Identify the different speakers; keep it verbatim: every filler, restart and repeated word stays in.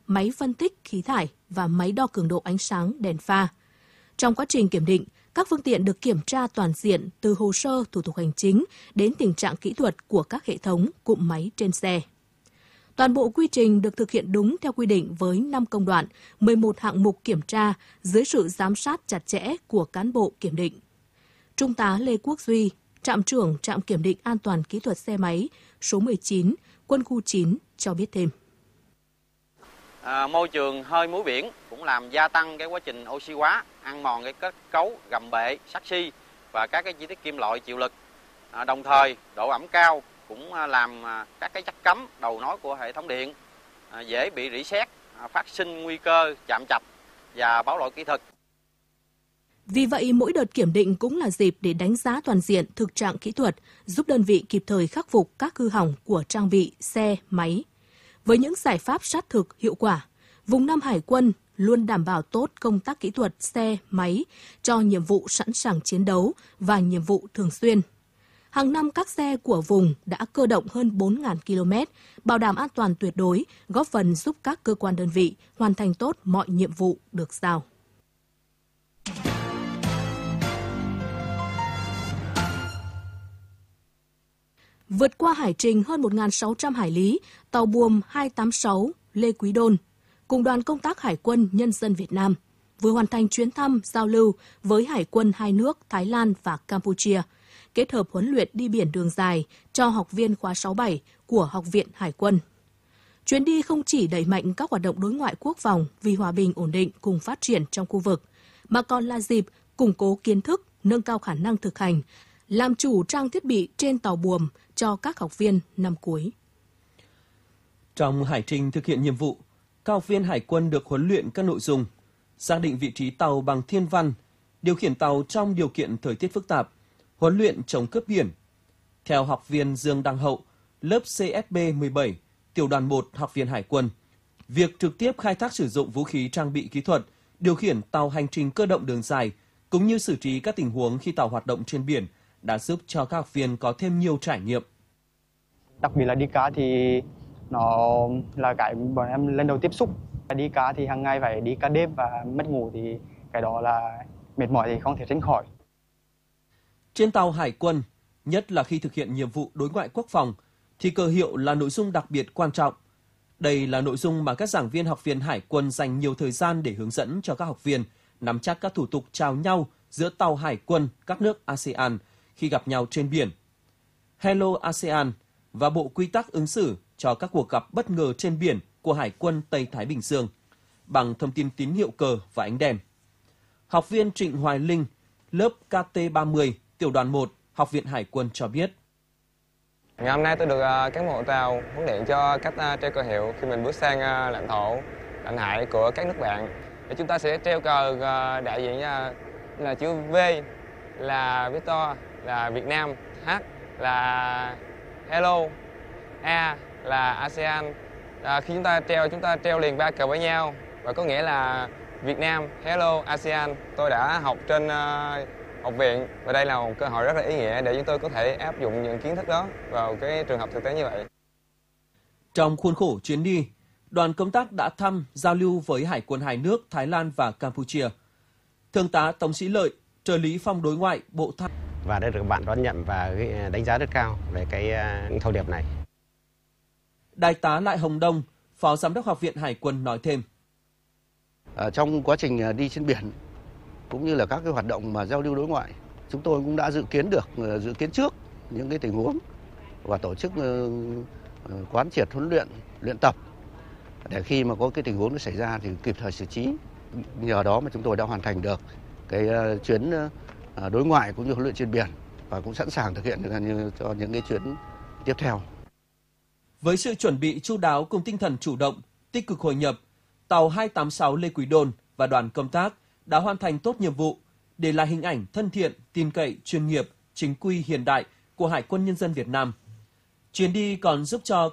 Speaker 1: máy phân tích khí thải và máy đo cường độ ánh sáng đèn pha. Trong quá trình kiểm định, các phương tiện được kiểm tra toàn diện từ hồ sơ thủ tục hành chính đến tình trạng kỹ thuật của các hệ thống, cụm máy trên xe. Toàn bộ quy trình được thực hiện đúng theo quy định với năm công đoạn, mười một hạng mục kiểm tra dưới sự giám sát chặt chẽ của cán bộ kiểm định. Trung tá Lê Quốc Duy, trạm trưởng trạm kiểm định an toàn kỹ thuật xe máy số mười chín, quân khu chín cho biết thêm.
Speaker 2: À, môi trường hơi muối biển cũng làm gia tăng cái quá trình oxy hóa, ăn mòn cái kết cấu gầm bệ, sắt xi và các cái chi tiết kim loại chịu lực. À, đồng thời độ ẩm cao cũng làm các cái chất cấm đầu nối của hệ thống điện à, dễ bị rỉ sét, à, phát sinh nguy cơ chạm chập và báo lỗi kỹ thuật.
Speaker 1: Vì vậy, mỗi đợt kiểm định cũng là dịp để đánh giá toàn diện thực trạng kỹ thuật, giúp đơn vị kịp thời khắc phục các hư hỏng của trang bị, xe, máy. Với những giải pháp sát thực, hiệu quả, vùng Nam Hải quân luôn đảm bảo tốt công tác kỹ thuật xe, máy cho nhiệm vụ sẵn sàng chiến đấu và nhiệm vụ thường xuyên. Hàng năm các xe của vùng đã cơ động hơn bốn nghìn ki lô mét, bảo đảm an toàn tuyệt đối, góp phần giúp các cơ quan đơn vị hoàn thành tốt mọi nhiệm vụ được giao. Vượt qua hải trình hơn một nghìn sáu trăm hải lý, tàu buồm hai tám sáu Lê Quý Đôn cùng đoàn công tác Hải quân Nhân dân Việt Nam vừa hoàn thành chuyến thăm giao lưu với Hải quân hai nước Thái Lan và Campuchia, kết hợp huấn luyện đi biển đường dài cho học viên khóa sáu bảy của Học viện Hải quân. Chuyến đi không chỉ đẩy mạnh các hoạt động đối ngoại quốc phòng vì hòa bình ổn định cùng phát triển trong khu vực, mà còn là dịp củng cố kiến thức, nâng cao khả năng thực hành, làm chủ trang thiết bị trên tàu buồm cho các học viên năm cuối.
Speaker 3: Trong hải trình thực hiện nhiệm vụ, các học viên Hải quân được huấn luyện các nội dung xác định vị trí tàu bằng thiên văn, điều khiển tàu trong điều kiện thời tiết phức tạp, huấn luyện chống cướp biển. Theo học viên Dương Đăng Hậu, lớp C S B mười bảy, tiểu đoàn một Học viện Hải quân, việc trực tiếp khai thác sử dụng vũ khí trang bị kỹ thuật, điều khiển tàu hành trình cơ động đường dài, cũng như xử trí các tình huống khi tàu hoạt động trên biển đã giúp cho các học viên có thêm nhiều trải nghiệm.
Speaker 4: Đặc biệt là đi cá thì nó là cái bọn em lần đầu tiếp xúc. Đi cá thì hàng ngày phải đi cá đêm và mất ngủ thì cái đó là mệt mỏi thì không thể tránh khỏi.
Speaker 3: Trên tàu Hải quân, nhất là khi thực hiện nhiệm vụ đối ngoại quốc phòng, thì cờ hiệu là nội dung đặc biệt quan trọng. Đây là nội dung mà các giảng viên Học viện Hải quân dành nhiều thời gian để hướng dẫn cho các học viên nắm chắc các thủ tục chào nhau giữa tàu Hải quân các nước a sê an khi gặp nhau trên biển. Hello a sê an và bộ quy tắc ứng xử cho các cuộc gặp bất ngờ trên biển của Hải quân Tây Thái Bình Dương bằng thông tin tín hiệu cờ và ánh đèn. Học viên Trịnh Hoài Linh, lớp K T ba mươi, tiểu đoàn một, Học viện Hải quân cho biết.
Speaker 5: Ngày hôm nay tôi được cán bộ tàu huấn luyện cho cách treo cờ hiệu khi mình bước sang lãnh thổ, lãnh hải của các nước bạn. Để chúng ta sẽ treo cờ đại diện là chữ V là Victor, là Việt Nam, H là Hello, A là a sê an. À, khi chúng ta treo, chúng ta treo liền ba cờ với nhau và có nghĩa là Việt Nam, Hello, a sê an. Tôi đã học trên uh, học viện và đây là một cơ hội rất là ý nghĩa để chúng tôi có thể áp dụng những kiến thức đó vào cái trường hợp thực tế như vậy.
Speaker 3: Trong khuôn khổ chuyến đi, đoàn công tác đã thăm, giao lưu với Hải quân hai nước Thái Lan và Campuchia. Thượng tá Tống Sĩ Lợi, trợ lý phòng đối ngoại Bộ Tham
Speaker 6: và đã được bạn đón nhận và đánh giá rất cao về cái thông điệp này.
Speaker 3: Đại tá Lại Hồng Đông, Phó Giám đốc Học viện Hải quân nói thêm.
Speaker 7: Ở trong quá trình đi trên biển cũng như là các cái hoạt động mà giao lưu đối ngoại, chúng tôi cũng đã dự kiến được, dự kiến trước những cái tình huống và tổ chức quán triệt huấn luyện, luyện tập để khi mà có cái tình huống nó xảy ra thì kịp thời xử trí. Nhờ đó mà chúng tôi đã hoàn thành được cái chuyến đối ngoại cũng như huấn luyện trên biển và cũng sẵn sàng thực hiện cho những cái chuyến tiếp theo.
Speaker 3: Với sự chuẩn bị chu đáo cùng tinh thần chủ động, tích cực hội nhập, tàu hai tám sáu Lê Quý Đôn và đoàn công tác đã hoàn thành tốt nhiệm vụ, để lại hình ảnh thân thiện, tin cậy, chuyên nghiệp, chính quy hiện đại của Hải quân Nhân dân Việt Nam. Chuyến đi còn giúp cho